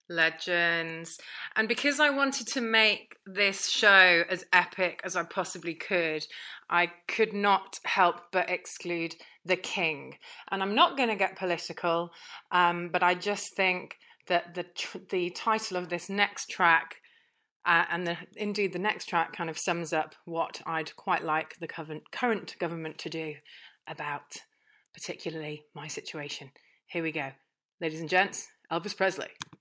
Legends. And because I wanted to make this show as epic as I possibly I could not help but exclude the king. And I'm not going to get political, but I just think that the title of this next track indeed the next track kind of sums up what I'd quite like the current government to do about particularly my situation. Here we go. Ladies and gents, Elvis Presley.